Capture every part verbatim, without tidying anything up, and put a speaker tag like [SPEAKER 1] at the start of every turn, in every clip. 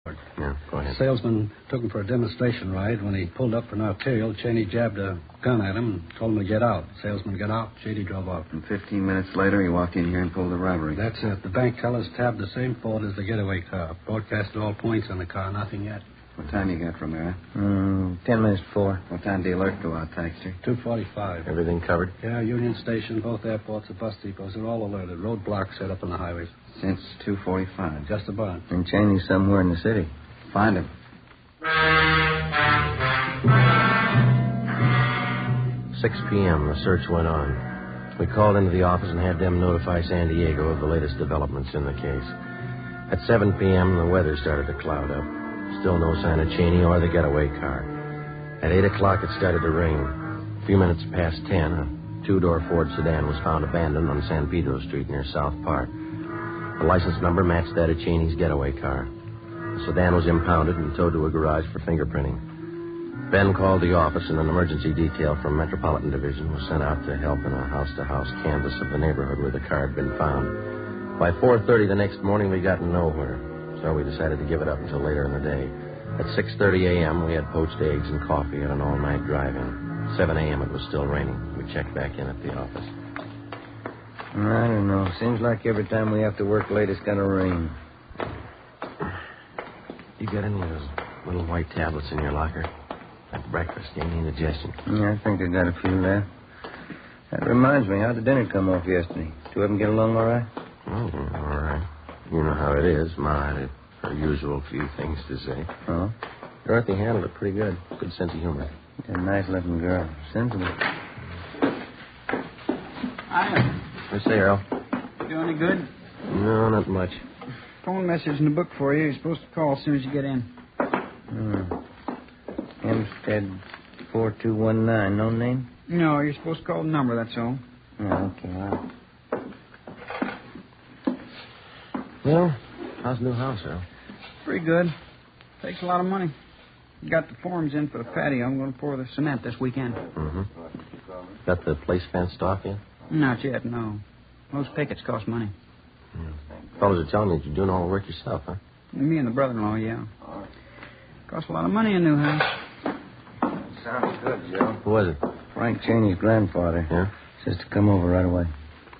[SPEAKER 1] Yeah, go ahead.
[SPEAKER 2] The salesman took him for a demonstration ride. When he pulled up for an arterial, Cheney jabbed a gun at him and told him to get out. The salesman got out. Shady drove off.
[SPEAKER 3] And fifteen minutes later, he walked in here and pulled the robbery.
[SPEAKER 2] That's it. The bank tellers tabbed the same Ford as the getaway car. Broadcasted all points on the car. Nothing yet.
[SPEAKER 3] What time you got from there?
[SPEAKER 4] Mm, ten minutes before.
[SPEAKER 3] What time did the alert go out, Taxter?
[SPEAKER 2] two forty-five.
[SPEAKER 1] Everything covered?
[SPEAKER 2] Yeah, Union Station, both airports, the bus depots. They're all alerted. Roadblocks set up on the highways.
[SPEAKER 3] Since two forty-five.
[SPEAKER 2] Just about.
[SPEAKER 4] And Cheney's somewhere in the city.
[SPEAKER 3] Find him.
[SPEAKER 1] six p.m., the search went on. We called into the office and had them notify San Diego of the latest developments in the case. At seven p.m., the weather started to cloud up. Still no sign of Cheney or the getaway car. At eight o'clock, it started to rain. A few minutes past ten, a two-door Ford sedan was found abandoned on San Pedro Street near South Park. The license number matched that of Cheney's getaway car. The sedan was impounded and towed to a garage for fingerprinting. Ben called the office, and an emergency detail from Metropolitan Division was sent out to help in a house-to-house canvass of the neighborhood where the car had been found. By four thirty the next morning, we'd gotten nowhere, so we decided to give it up until later in the day. At six thirty a.m., we had poached eggs and coffee at an all-night drive-in. seven a.m., it was still raining. We checked back in at the office.
[SPEAKER 4] I don't know. Seems like every time we have to work late, it's going to rain.
[SPEAKER 1] You got any of those little white tablets in your locker? At breakfast, any indigestion?
[SPEAKER 4] Yeah, I think I got a few there. That reminds me, how'd the dinner come off yesterday? Two of them get along all right?
[SPEAKER 1] Oh, all right. You know how it is, Ma. Her usual few things to say.
[SPEAKER 4] Oh?
[SPEAKER 1] Dorothy handled it pretty good. Good sense of humor.
[SPEAKER 4] A nice-looking girl. Sensible.
[SPEAKER 5] Hiya.
[SPEAKER 1] I say, Earl.
[SPEAKER 5] You any good?
[SPEAKER 1] No, not much.
[SPEAKER 5] Phone message in the book for you. You're supposed to call as soon as you get in.
[SPEAKER 4] Hmm. Hempstead four two one nine. No name?
[SPEAKER 5] No, you're supposed to call the number, that's all.
[SPEAKER 4] Oh, okay. Well,
[SPEAKER 1] Well, how's the new house, Earl?
[SPEAKER 5] Pretty good. Takes a lot of money. Got the forms in for the patio. I'm going to pour the cement this weekend.
[SPEAKER 1] Mm-hmm. Got the place fenced off yet?
[SPEAKER 5] Not yet, no. Most pickets cost money.
[SPEAKER 1] Yeah. Fellows are telling me that you're doing all the work yourself, huh?
[SPEAKER 5] Me and the brother-in-law, yeah. Costs a lot of money, a new house.
[SPEAKER 4] sounds good, Joe.
[SPEAKER 1] Who was it?
[SPEAKER 4] Frank Cheney's grandfather.
[SPEAKER 1] Yeah?
[SPEAKER 4] Says to come over right away.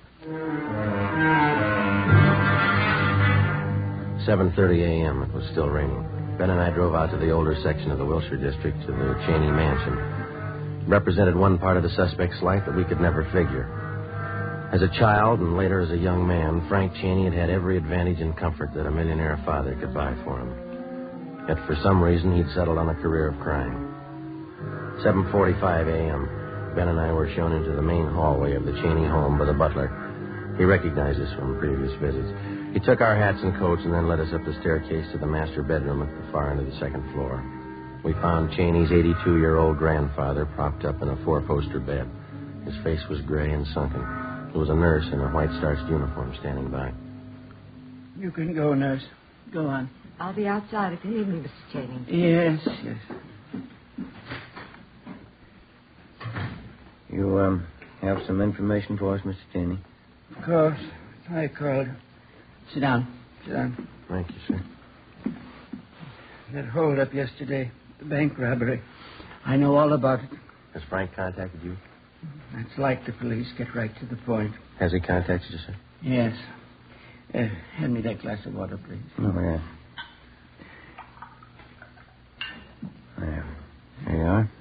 [SPEAKER 1] seven thirty a.m. It was still raining. Ben and I drove out to the older section of the Wilshire district to the Cheney mansion. It represented one part of the suspect's life that we could never figure. As a child and later as a young man, Frank Cheney had had every advantage and comfort that a millionaire father could buy for him. Yet for some reason, he'd settled on a career of crime. seven forty-five a.m., Ben and I were shown into the main hallway of the Cheney home by the butler. He recognized us from previous visits. He took our hats and coats and then led us up the staircase to the master bedroom at the far end of the second floor. We found Cheney's eighty-two-year-old grandfather propped up in a four-poster bed. His face was gray and sunken. There was a nurse in a white-starched uniform standing by.
[SPEAKER 5] You can go, nurse. Go on.
[SPEAKER 6] I'll be outside if you need me, Mister Cheney.
[SPEAKER 5] Yes, yes.
[SPEAKER 4] You, um, have some information for us, Mister Cheney?
[SPEAKER 5] Of course. Hi, Carl. Sit down. Sit down.
[SPEAKER 1] Thank you, sir.
[SPEAKER 5] That hold-up yesterday, the bank robbery. I know all about it.
[SPEAKER 1] Has Frank contacted you?
[SPEAKER 5] That's like the police. Get right to the point.
[SPEAKER 1] Has he contacted you, sir?
[SPEAKER 5] Yes. Uh, hand me that glass of water, please.
[SPEAKER 4] Oh, yeah. There. There you are.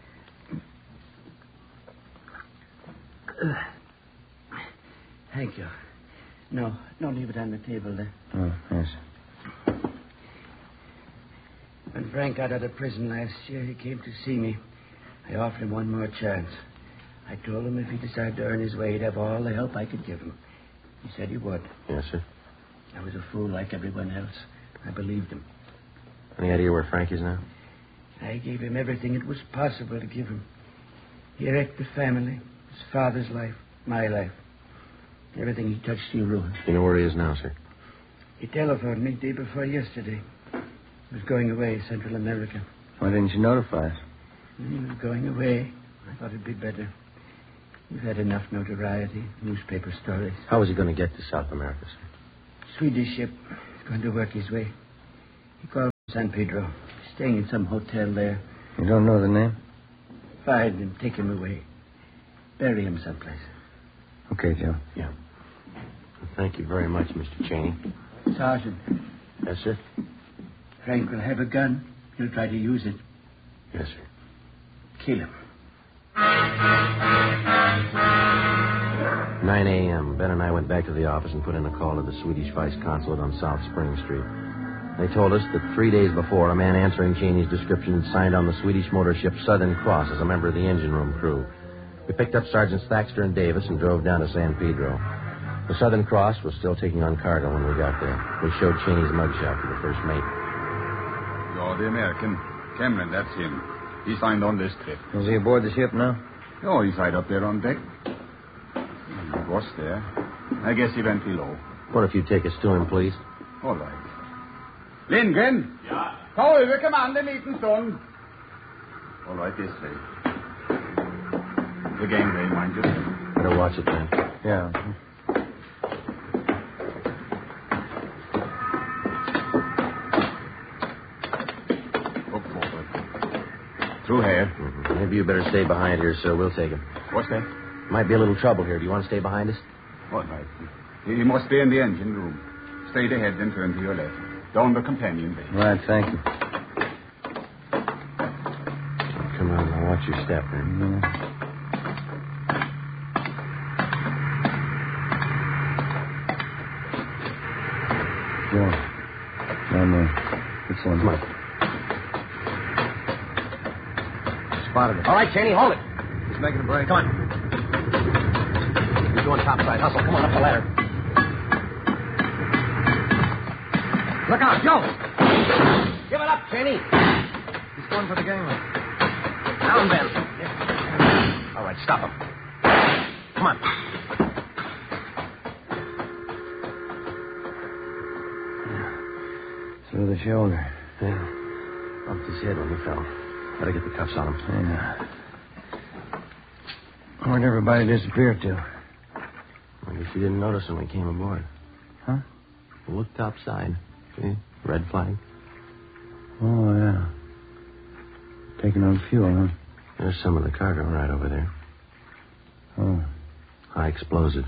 [SPEAKER 5] Uh, thank you. No, no, leave it on the table there.
[SPEAKER 4] Oh, yes.
[SPEAKER 5] When Frank got out of prison last year, he came to see me. I offered him one more chance. I told him if he decided to earn his way, he'd have all the help I could give him. He said he would.
[SPEAKER 1] Yes, sir.
[SPEAKER 5] I was a fool like everyone else. I believed him.
[SPEAKER 1] Any idea where Frank is now?
[SPEAKER 5] I gave him everything it was possible to give him. He wrecked the family, his father's life, my life. Everything he touched, he ruined.
[SPEAKER 1] You know where he is now, sir?
[SPEAKER 5] He telephoned me day before yesterday. He was going away to Central America.
[SPEAKER 4] Why didn't you notify us?
[SPEAKER 5] He was going away. I thought it'd be better. We've had enough notoriety, newspaper stories.
[SPEAKER 1] How was he going to get to South America, sir?
[SPEAKER 5] Swedish ship. He's going to work his way. He called San Pedro. Staying in some hotel there.
[SPEAKER 4] You don't know the name?
[SPEAKER 5] Find him, take him away. Bury him someplace.
[SPEAKER 4] Okay, Joe.
[SPEAKER 1] Yeah. Thank you very much, Mister Cheney.
[SPEAKER 5] Sergeant.
[SPEAKER 1] Yes, sir?
[SPEAKER 5] Frank will have a gun. He'll try to use it.
[SPEAKER 1] Yes, sir.
[SPEAKER 5] Kill him.
[SPEAKER 1] nine a.m. Ben and I went back to the office and put in a call to the Swedish Vice Consulate on South Spring Street. They told us that three days before, a man answering Cheney's description had signed on the Swedish motor ship Southern Cross as a member of the engine room crew. We picked up Sergeants Thaxter and Davis and drove down to San Pedro. The Southern Cross was still taking on cargo when we got there. We showed Cheney's mugshot to the first mate.
[SPEAKER 7] You're the American. Cameron, that's him. He signed on this trip.
[SPEAKER 4] Is he aboard the ship now?
[SPEAKER 7] Oh, he's right up there on deck. The boss there. I guess he went below.
[SPEAKER 1] What if you take us to him, please?
[SPEAKER 7] All right. Lindgren? Ja? Ta över kommand en liten stund. All right, this way. The gangway, mind you.
[SPEAKER 1] Better watch it, then.
[SPEAKER 4] Yeah.
[SPEAKER 7] Look forward. Through here.
[SPEAKER 1] Mm-hmm. Maybe you better stay behind here, sir. We'll take him.
[SPEAKER 7] What's that?
[SPEAKER 1] Might be a little trouble here. Do you want to stay behind us?
[SPEAKER 7] All right. You must stay in the engine room. Straight ahead, then turn to your left. Down the companion way.
[SPEAKER 4] Right, thank you.
[SPEAKER 1] Come on, now watch your step, man.
[SPEAKER 4] Mm-hmm. Joe. Down there. It's on.
[SPEAKER 1] Come on. Spotted it. All right, Cheney, hold it.
[SPEAKER 4] He's making a break.
[SPEAKER 1] Come on. You're going topside. Hustle. Come on, up the ladder. Look out, Joe. Give it up, Cheney.
[SPEAKER 4] He's going for the gangway.
[SPEAKER 1] Down, Ben. Yeah. All right, stop him. Come on.
[SPEAKER 4] Through the shoulder.
[SPEAKER 1] Yeah. Bumped his head when he fell. Better get the cuffs on him.
[SPEAKER 4] Yeah. Where'd everybody disappear to?
[SPEAKER 1] I guess you didn't notice when we came aboard.
[SPEAKER 4] Huh?
[SPEAKER 1] Look topside. See? Red flag.
[SPEAKER 4] Oh, yeah. Taking on fuel, huh?
[SPEAKER 1] There's some of the cargo right over there.
[SPEAKER 4] Oh.
[SPEAKER 1] High explosives.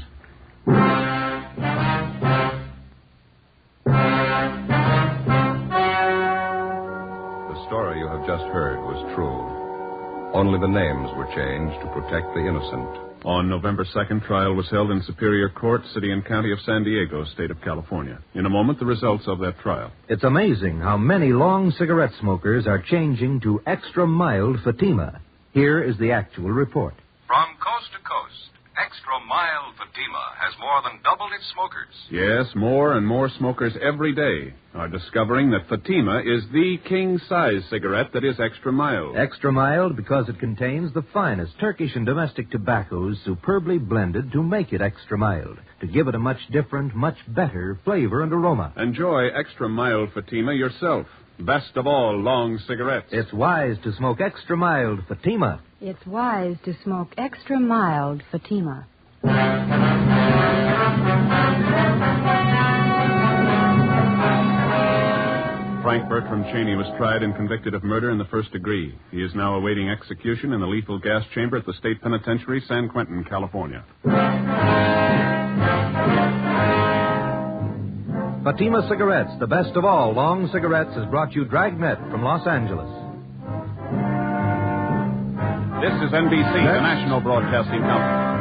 [SPEAKER 8] The story you have just heard was true. Only the names were changed to protect the innocent.
[SPEAKER 9] On November second, trial was held in Superior Court, City and County of San Diego, State of California. In a moment, the results of that trial.
[SPEAKER 10] It's amazing how many long cigarette smokers are changing to extra mild Fatima. Here is the actual report.
[SPEAKER 11] From coast to coast, extra mild Fatima has more than doubled its smokers.
[SPEAKER 9] Yes, more and more smokers every day are discovering that Fatima is the king-size cigarette that is extra mild.
[SPEAKER 10] Extra mild because it contains the finest Turkish and domestic tobaccos superbly blended to make it extra mild, to give it a much different, much better flavor and aroma.
[SPEAKER 9] Enjoy extra mild Fatima yourself. Best of all long cigarettes.
[SPEAKER 10] It's wise to smoke extra mild Fatima.
[SPEAKER 6] It's wise to smoke extra mild Fatima.
[SPEAKER 9] Frank Bertram Cheney was tried and convicted of murder in the first degree. He is now awaiting execution in the lethal gas chamber at the State Penitentiary, San Quentin, California.
[SPEAKER 10] Fatima Cigarettes, the best of all long cigarettes, has brought you Dragnet from Los Angeles.
[SPEAKER 9] This is N B C, the national broadcasting company.